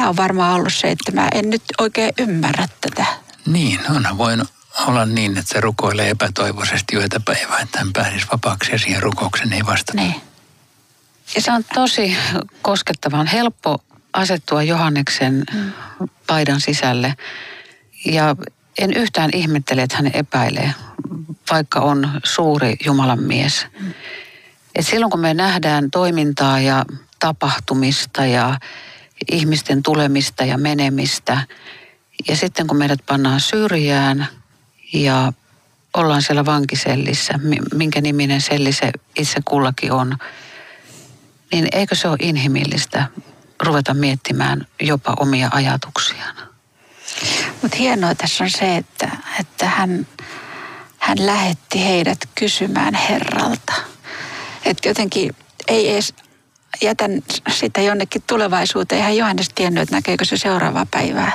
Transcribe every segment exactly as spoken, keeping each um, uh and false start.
on varmaan ollut se, että mä en nyt oikein ymmärrä tätä. Niin, onhan voinut olla niin, että se rukoilee epätoivoisesti yötä päivää, että hän pääsisi vapaaksi ja siihen rukoukseen ei vastata. Niin. Ja se on tosi koskettavaa. On helppo asettua Johanneksen mm. paidan sisälle. Ja en yhtään ihmettele, että hän epäilee, vaikka on suuri Jumalan mies. Mm. Et silloin kun me nähdään toimintaa ja tapahtumista ja ihmisten tulemista ja menemistä, ja sitten kun meidät pannaan syrjään ja ollaan siellä vankisellissä, minkä niminen selli se itse kullakin on, niin eikö se ole inhimillistä ruveta miettimään jopa omia ajatuksiaan? Mutta hienoa tässä on se, että, että hän, hän lähetti heidät kysymään Herralta. Että jotenkin ei edes jätän sitä jonnekin tulevaisuuteen. Eihän Johannes tiennyt, että näkeekö se seuraavaa päivää.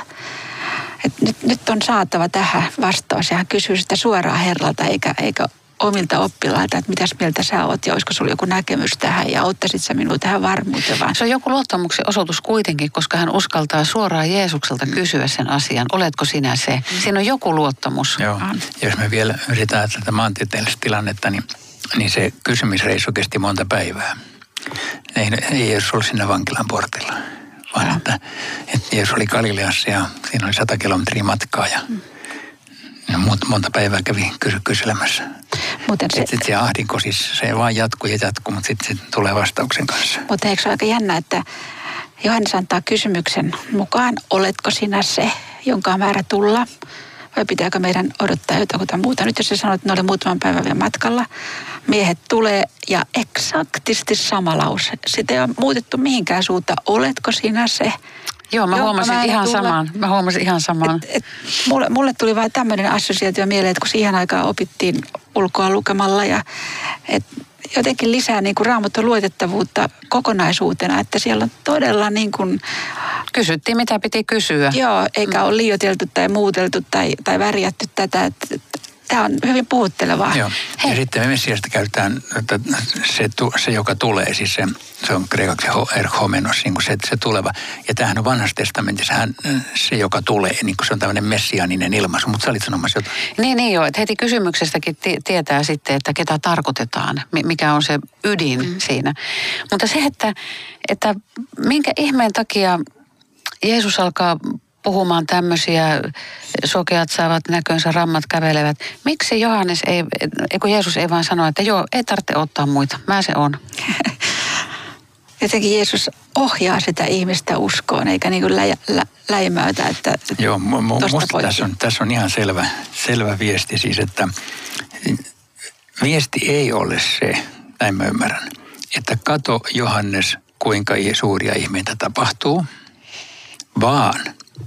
Et nyt, nyt on saatava tähän vastaus ja hän kysyy sitä suoraan Herralta eikä, eikä omilta oppilailta, että mitäs mieltä sä oot ja olisiko sulla joku näkemys tähän ja auttaisit sä minua tähän varmuuteen vaan. Se on joku luottamuksen osoitus kuitenkin, koska hän uskaltaa suoraan Jeesukselta kysyä sen asian. Oletko sinä se? Siinä on joku luottamus. Joo. Jos me vielä yritetään tätä maantieteellistä tilannetta, niin, niin se kysymisreissu kesti monta päivää. Ei, ei Jeesus ollut siinä vankilan portilla, vaan että, että Jeesus oli Galileassa ja siinä oli sata kilometriä matkaa ja mm. monta päivää kävi kysy, kyselemässä. Sitten se, se ahdinko siis, se vaan jatkuu ja jatkuu, mutta sitten se tulee vastauksen kanssa. Mutta eikö se ole aika jännä, että Johannes antaa kysymyksen mukaan, oletko sinä se, jonka on määrä tulla? Vai pitääkö meidän odottaa jotakuta muuta? Nyt jos sä sanoit, että ne oli muutaman päivän vielä matkalla, miehet tulee ja eksaktisti sama lause. Sitä ei ole muutettu mihinkään suuntaan. Oletko sinä se? Joo, mä huomasin ihan samaan. Mä huomasin ihan samaan. Et, et, mulle, mulle tuli vain tämmöinen assosiaatio mieleen, että kun siihen aikaan opittiin ulkoa lukemalla ja et jotenkin lisää niin kuin Raamatun luotettavuutta kokonaisuutena, että siellä on todella niin kuin... Kysyttiin, mitä piti kysyä. Joo, eikä ole liioiteltu tai muuteltu tai, tai värjätty tätä. Tämä on hyvin puhuttelevaa. Joo. Hei. Ja sitten me Messiasta käytetään, että se, se joka tulee, siis se, se on kreikaksi erhomenos, niin kuin se, se tuleva. Ja tämähän on vanhassa testamentissa, hän, se joka tulee, niin kuin se on tämmöinen messiaaninen ilmaisu, mutta sä olit sanomassa jotain. Niin, niin joo, että heti kysymyksestäkin t- tietää sitten, että ketä tarkoitetaan, mikä on se ydin mm. siinä. Mutta se, että, että minkä ihmeen takia Jeesus alkaa puhumaan tämmöisiä, sokeat saavat näkönsä, rammat kävelevät. Miksi Johannes ei, kun Jeesus ei vaan sano, että joo, ei tarvitse ottaa muita, mä se on. Jotenkin Jeesus ohjaa sitä ihmistä uskoon, eikä niin kuin lä, lä, läimäytä, että joo, mu, mu, musta tässä on, tässä on ihan selvä, selvä viesti siis, että viesti ei ole se, näin mä ymmärrän, että kato Johannes, kuinka suuria ihmeitä tapahtuu, vaan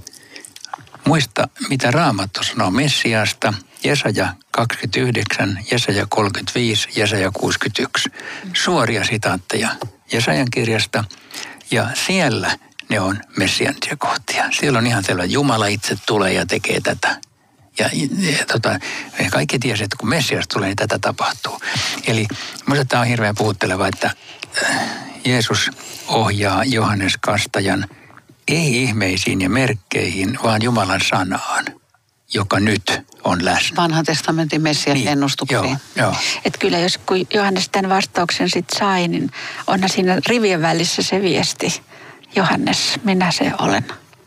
muista, mitä Raamattu sanoo Messiasta, Jesaja kaksikymmentäyhdeksän, Jesaja kolmekymmentäviisi, Jesaja kuusikymmentäyksi. Suoria sitaatteja Jesajan kirjasta ja siellä ne on messianisia kohtia. Siellä on ihan selvä, Jumala itse tulee ja tekee tätä. Ja, ja tota, kaikki tiesi, että kun Messias tulee, niin tätä tapahtuu. Eli minusta tämä on hirveän puhutteleva, että Jeesus ohjaa Johannes Kastajan ei ihmeisiin ja merkkeihin, vaan Jumalan sanaan, joka nyt on läsnä. Vanhan testamentin Messian niin, ennustuksiin. Joo, joo. Että kyllä jos kun Johannes tämän vastauksen sitten sai, niin onhan siinä rivien välissä se viesti. Johannes, minä se olen.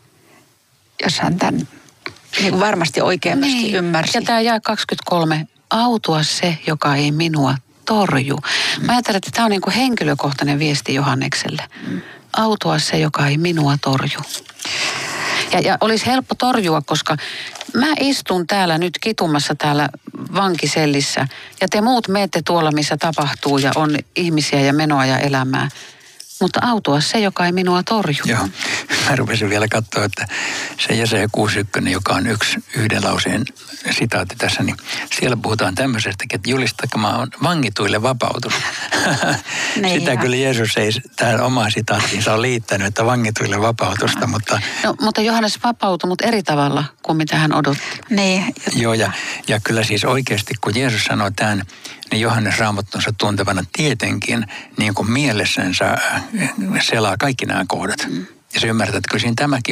Jos hän tämän niin varmasti oikein niin. myöskin ymmärsi. Ja tämä jae kaksikymmentäkolme. Autua se, joka ei minua torju. Mm. Mä ajattelen, että tämä on niin kuin henkilökohtainen viesti Johannekselle. Mm. Autua se, joka ei minua torju. Ja, ja olisi helppo torjua, koska mä istun täällä nyt kitumassa täällä vankisellissä ja te muut menette tuolla, missä tapahtuu ja on ihmisiä ja menoa ja elämää. Mutta autua se, joka ei minua torju. Joo, mä rupesin vielä katsoa, että se Jesaja kuusikymmentäyksi, joka on yksi yhden lauseen sitaatti tässä, niin siellä puhutaan tämmöisestäkin, että julistamaan on vangituille vapautunut. Sitä ihan. Kyllä Jeesus ei tähän omaan sitaattiinsa ole liittänyt, että vangituille vapautusta, mutta... No, mutta Johannes vapautui, mutta eri tavalla kuin mitä hän odotti. Niin. Joo, ja, ja kyllä siis oikeasti, kun Jeesus sanoi tämän, niin Johannes Raamattunsa tuntevana tietenkin niin kuin mielessänsä selaa kaikki nämä kohdat. Mm. Ja se ymmärtää, että kyllä siinä tämäkin